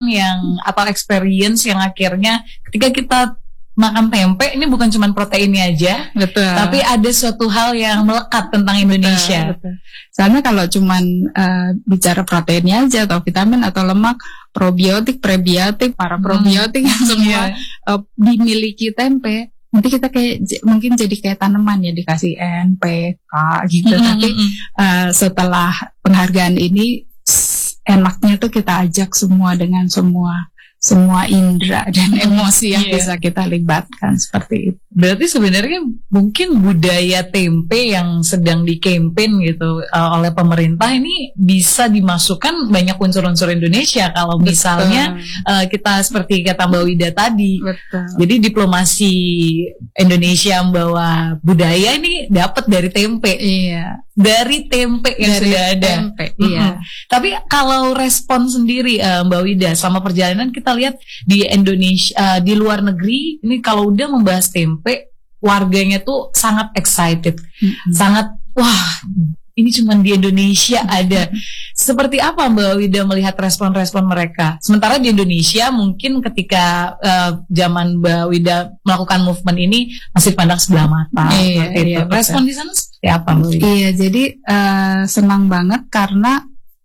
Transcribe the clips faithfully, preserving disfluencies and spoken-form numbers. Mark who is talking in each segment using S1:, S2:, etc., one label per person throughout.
S1: yang atau experience yang akhirnya ketika kita makan tempe ini bukan cuma proteinnya aja,
S2: betul.
S1: Tapi ada suatu hal yang melekat tentang Indonesia.
S2: Betul, betul. Soalnya kalau cuman uh, bicara proteinnya aja atau vitamin atau lemak, probiotik, prebiotik, para probiotik hmm. yang semua yeah. uh, dimiliki tempe. Nanti kita kayak j- mungkin jadi kayak tanaman ya, dikasih N, P, K gitu. Mm-hmm. Tapi uh, setelah penghargaan ini enaknya tuh kita ajak semua dengan semua semua indera dan emosi yang yeah. bisa kita libatkan seperti itu.
S1: Berarti sebenarnya mungkin budaya tempe yang sedang di-campaign gitu uh, oleh pemerintah ini bisa dimasukkan banyak unsur-unsur Indonesia kalau Betul. misalnya uh, kita seperti kata Mbak Wida tadi. Betul. Jadi diplomasi Indonesia membawa budaya ini dapat dari tempe.
S2: Iya.
S1: Dari tempe yang
S2: dari
S1: sudah ada.
S2: Tempe, iya.
S1: Mm-hmm. Tapi kalau respon sendiri uh, Mbak Wida selama perjalanan kita lihat di Indonesia, uh, di luar negeri ini kalau udah membahas tempe, warganya tuh sangat excited, mm-hmm. sangat wah ini cuma di Indonesia ada. Seperti apa Mbak Wida melihat respon-respon mereka? Sementara di Indonesia mungkin ketika uh, zaman Mbak Wida melakukan movement ini masih pandang sebelah mata.
S2: Iya, iya,
S1: respon di sana seperti apa Mbak Wida?
S2: Iya, jadi uh, senang banget karena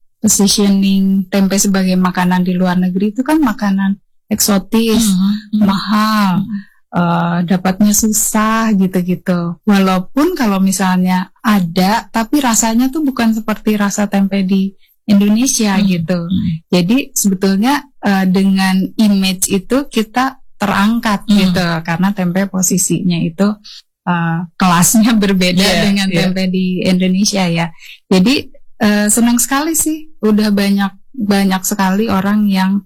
S2: positioning tempe sebagai makanan di luar negeri itu kan makanan eksotis, mm-hmm. mahal, uh, dapatnya susah gitu-gitu. Walaupun kalau misalnya ada, tapi rasanya tuh bukan seperti rasa tempe di Indonesia mm-hmm. gitu. Jadi sebetulnya uh, dengan image itu kita terangkat mm-hmm. gitu, karena tempe posisinya itu uh, kelasnya berbeda yeah, dengan yeah. tempe di Indonesia ya. Jadi Uh, senang sekali sih, udah banyak banyak sekali orang yang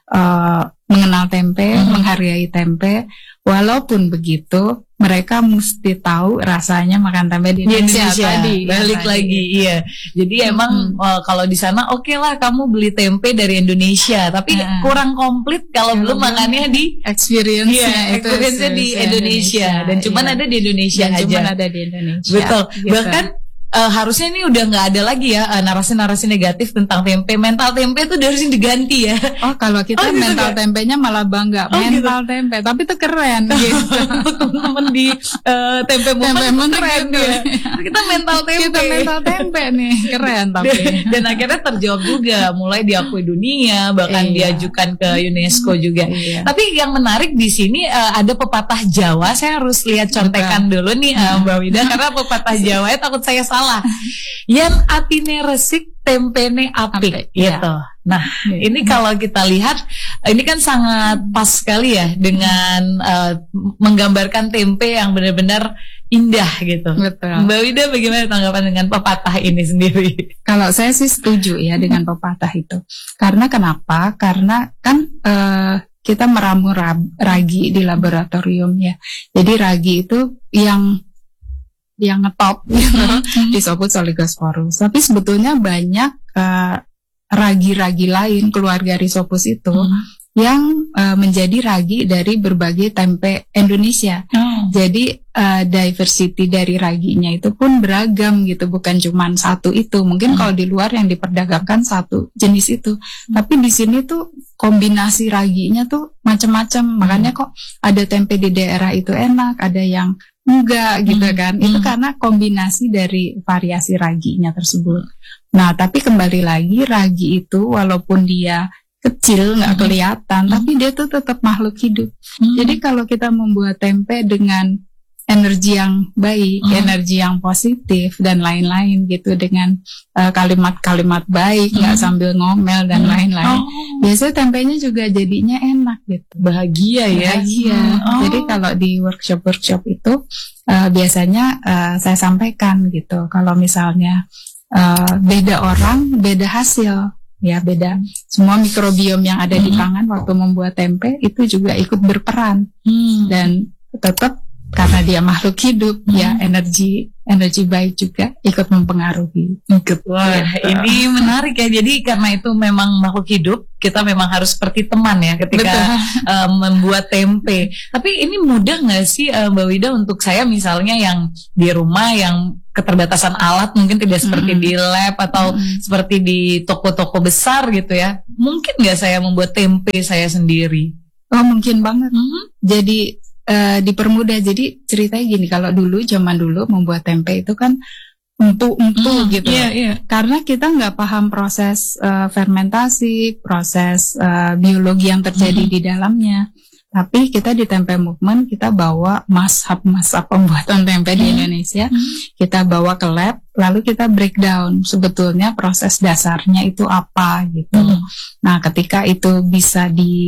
S2: uh, mengenal tempe, mm-hmm. menghargai tempe. Walaupun begitu, mereka mesti tahu rasanya makan tempe di Indonesia,
S1: Indonesia
S2: tadi.
S1: Balik ya, lagi, iya. Jadi mm-hmm. emang uh, kalau di sana oke okay lah kamu beli tempe dari Indonesia, tapi nah. kurang komplit kalau belum makannya di
S2: experience-nya,
S1: iya, experience-nya di Indonesia. Indonesia. Dan cuman iya. ada di Indonesia
S2: Dan
S1: aja.
S2: Cuman ada di Indonesia.
S1: Betul. Gitu. Bahkan Uh, harusnya ini udah nggak ada lagi ya uh, narasi-narasi negatif tentang tempe. Mental tempe itu udah harus diganti ya.
S2: Oh kalau kita oh, gitu mental gak? Tempenya malah bangga oh, mental gitu. Tempe, tapi itu keren gitu.
S1: Temen-temen di uh, tempe momen keren gitu. Ya. Kita mental tempe.
S2: Kita mental tempe nih keren tapi.
S1: Dan, dan akhirnya terjawab juga, mulai diakui dunia, bahkan iya. diajukan ke UNESCO juga. Iya. Tapi yang menarik di sini uh, ada pepatah Jawa. Saya harus lihat contekan Betul. dulu nih uh, Mbak Wida karena pepatah Jawa ya takut saya salah. Yang atine resik tempene apik gitu. Ya. Nah, ya. ini kalau kita lihat ini kan sangat pas sekali ya dengan uh, menggambarkan tempe yang benar-benar indah gitu.
S2: Betul.
S1: Mbak Wida bagaimana tanggapan dengan pepatah ini sendiri?
S2: Kalau saya sih setuju ya dengan pepatah itu. Karena kenapa? Karena kan uh, kita meramu ragi di laboratorium ya. Jadi ragi itu yang yang ngetop gitu, mm-hmm. Disebut Oligosporus. Tapi sebetulnya banyak uh, ragi-ragi lain keluarga Rhizopus itu mm-hmm. yang uh, menjadi ragi dari berbagai tempe Indonesia. Oh. Jadi uh, diversity dari raginya itu pun beragam gitu, bukan cuma satu itu. Mungkin mm-hmm. kalau di luar yang diperdagangkan satu jenis itu, mm-hmm. tapi di sini tuh kombinasi raginya tuh macam-macam. Mm-hmm. Makanya kok ada tempe di daerah itu enak, ada yang enggak gitu kan. Hmm. Itu karena kombinasi dari variasi raginya tersebut. Nah, tapi kembali lagi ragi itu walaupun dia kecil nggak kelihatan, hmm. tapi dia tuh tetap makhluk hidup. Hmm. Jadi kalau kita membuat tempe dengan energi yang baik, hmm. energi yang positif dan lain-lain gitu, dengan uh, kalimat-kalimat baik, nggak hmm. sambil ngomel dan hmm. lain-lain. Oh. Biasanya tempenya juga jadinya enak gitu.
S1: Bahagia ya.
S2: Bahagia. Hmm. Oh. Jadi kalau di workshop-workshop itu uh, biasanya uh, saya sampaikan gitu. Kalau misalnya uh, beda orang, beda hasil. Ya beda. Semua mikrobiom yang ada hmm. di tangan waktu membuat tempe itu juga ikut berperan. Hmm. Dan tetap karena dia makhluk hidup, hmm. ya energi energi baik juga ikut mempengaruhi.
S1: Ikut. Wah, gitu. Ini menarik ya. Jadi karena itu memang makhluk hidup, kita memang harus seperti teman ya ketika uh, membuat tempe. Tapi ini mudah nggak sih uh, Mbak Wida untuk saya misalnya yang di rumah yang keterbatasan alat mungkin tidak seperti mm-hmm. di lab atau mm-hmm. seperti di toko-toko besar gitu ya. Mungkin nggak saya membuat tempe saya sendiri?
S2: Oh, mungkin banget. Mm-hmm. Jadi Uh, dipermudah. Jadi ceritanya gini, kalau dulu zaman dulu membuat tempe itu kan empuk-empuk mm, gitu.
S1: Yeah, yeah.
S2: Karena kita nggak paham proses uh, fermentasi, proses uh, biologi yang terjadi mm. di dalamnya. Tapi kita di Tempe Movement kita bawa mazhab-mazhab pembuatan tempe mm. di Indonesia. Mm. Kita bawa ke lab, lalu kita breakdown sebetulnya proses dasarnya itu apa gitu. Mm. Nah, ketika itu bisa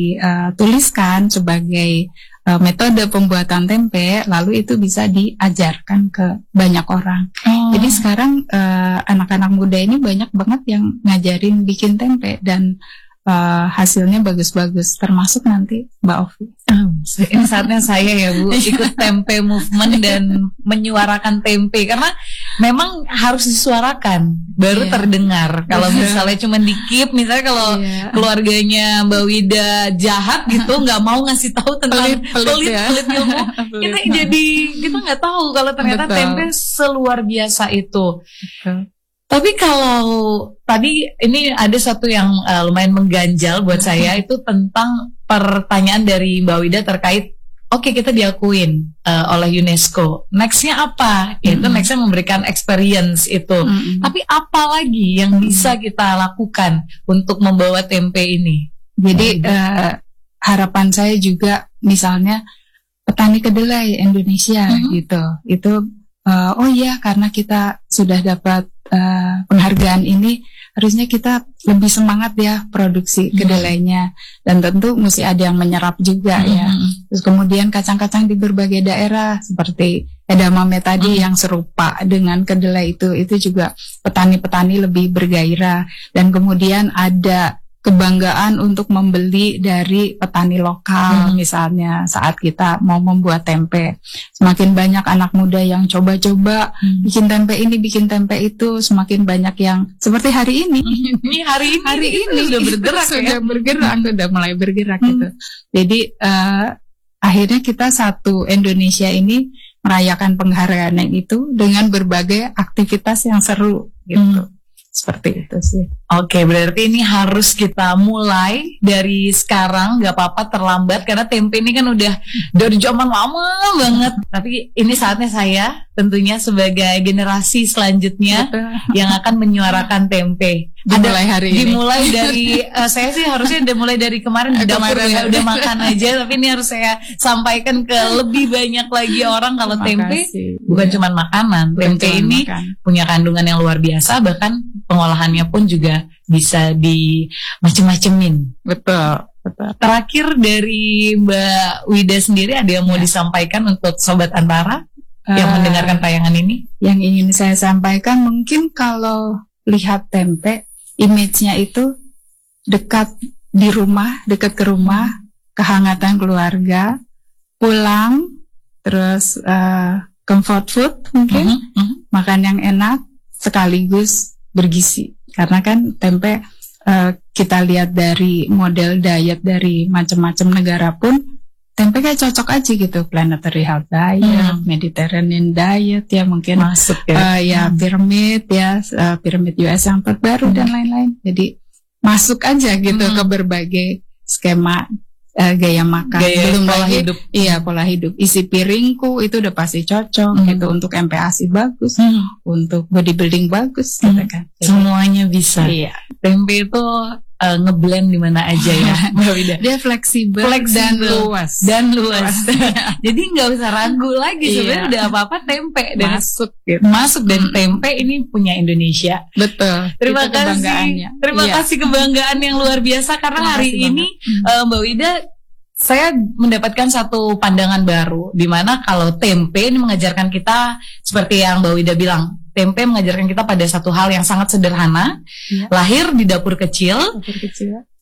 S2: dituliskan sebagai Uh, metode pembuatan tempe, lalu itu bisa diajarkan ke banyak orang. Oh. Jadi sekarang uh, anak-anak muda ini banyak banget yang ngajarin bikin tempe dan uh, hasilnya bagus-bagus, termasuk nanti Mbak Ovi.
S1: Hmm, ini saatnya saya ya Bu ikut Tempe Movement dan menyuarakan tempe, karena memang harus disuarakan baru yeah. terdengar. Kalau misalnya cuma dikip, misalnya kalau yeah. keluarganya Mbak Wida jahat gitu, nggak mau ngasih tahu tentang pelit-pelit ya. ilmu, kita jadi kita nggak tahu kalau ternyata Betul. tempe seluar biasa itu. Betul. Tapi kalau tadi ini ada satu yang uh, lumayan mengganjal buat saya, itu tentang pertanyaan dari Mbak Wida terkait oke okay, kita diakuin uh, oleh UNESCO. Nextnya apa? Yaitu mm-hmm. nextnya memberikan experience itu. Mm-hmm. Tapi apa lagi yang bisa kita lakukan untuk membawa tempe ini?
S2: Jadi uh, harapan saya juga misalnya petani kedelai Indonesia mm-hmm. gitu. Itu uh, oh iya karena kita sudah dapat uh, penghargaan ini, harusnya kita lebih semangat ya produksi hmm. kedelainya, dan tentu mesti ada yang menyerap juga hmm. ya. Terus kemudian kacang-kacang di berbagai daerah seperti edamame tadi hmm. yang serupa dengan kedelai itu, itu juga petani-petani lebih bergairah, dan kemudian ada kebanggaan untuk membeli dari petani lokal hmm. misalnya saat kita mau membuat tempe. Semakin banyak anak muda yang coba-coba hmm. bikin tempe ini, bikin tempe itu, semakin banyak yang seperti hari ini.
S1: Ini hari ini,
S2: hari ini
S1: sudah bergerak
S2: sudah
S1: ya?
S2: bergerak,
S1: hmm.
S2: sudah mulai bergerak
S1: hmm.
S2: gitu. Jadi uh, akhirnya kita satu Indonesia ini merayakan penghargaan itu dengan berbagai aktivitas yang seru gitu. Hmm. Seperti itu sih.
S1: Oke, berarti ini harus kita mulai dari sekarang, nggak apa-apa terlambat, karena tempe ini kan udah dari zaman lama banget. Tapi ini saatnya saya tentunya sebagai generasi selanjutnya Betul. yang akan menyuarakan tempe.
S2: Dimulai hari ini.
S1: Dimulai dari uh, saya sih harusnya udah mulai dari kemarin di dapur ya, udah makan aja, tapi ini harus saya sampaikan ke lebih banyak lagi orang kalau tempe bukan ya. cuma makanan. Bukan tempe ini makan. punya kandungan yang luar biasa, bahkan pengolahannya pun juga bisa di macem-macemin.
S2: Betul, betul.
S1: Terakhir dari Mbak Wida sendiri, ada yang mau ya. disampaikan untuk Sobat Antara uh, yang mendengarkan tayangan ini?
S2: Yang ingin saya sampaikan, mungkin kalau lihat tempe, image-nya itu dekat di rumah, dekat ke rumah, kehangatan keluarga, pulang, terus uh, comfort food mungkin, uh-huh, uh-huh. makan yang enak, sekaligus bergizi. Karena kan tempe uh, kita lihat dari model diet dari macam-macam negara pun, tempe kayak cocok aja gitu, planetary health diet, hmm. Mediterranean diet ya mungkin
S1: masuk ya,
S2: uh, ya hmm. pyramid ya, uh, pyramid U S yang terbaru hmm. dan lain-lain. Jadi masuk aja gitu hmm. ke berbagai skema uh, gaya makan,
S1: gaya
S2: belum
S1: pola
S2: lagi
S1: hidup.
S2: Iya, pola hidup. Isi piringku itu udah pasti cocok hmm. gitu, untuk M P A S I bagus, hmm. untuk bodybuilding bagus hmm. gitu kan.
S1: Jadi, semuanya bisa.
S2: Iya.
S1: Tempe itu Uh, ngeblend di mana aja ya, Mbak Wida.
S2: Dia fleksibel,
S1: fleksibel
S2: dan luas
S1: dan luas. Jadi nggak usah ragu lagi, sebenarnya iya. udah apa-apa tempe dan
S2: masuk, gitu.
S1: masuk dan tempe ini punya Indonesia.
S2: Betul.
S1: Terima kasih. Terima iya. kasih kebanggaan yang luar biasa, karena Terima hari ini uh, Mbak Wida, saya mendapatkan satu pandangan baru, di mana kalau tempe ini mengajarkan kita seperti yang Mbak Wida bilang. Tempe mengajarkan kita pada satu hal yang sangat sederhana, ya. lahir di dapur kecil,
S2: dapur kecil,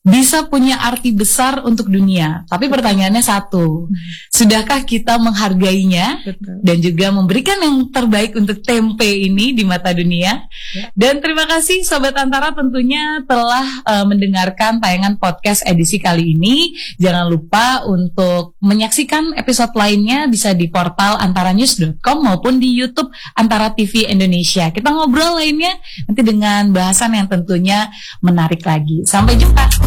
S1: bisa punya arti besar untuk dunia. Tapi pertanyaannya satu, sudahkah kita menghargainya?
S2: Betul.
S1: Dan juga memberikan yang terbaik untuk tempe ini di mata dunia? Ya. Dan terima kasih Sobat Antara tentunya telah uh, mendengarkan tayangan podcast edisi kali ini. Jangan lupa untuk menyaksikan episode lainnya bisa di portal antaranews dot com maupun di YouTube Antara T V Indonesia. Kita ngobrol lainnya nanti dengan bahasan yang tentunya menarik lagi. Sampai jumpa.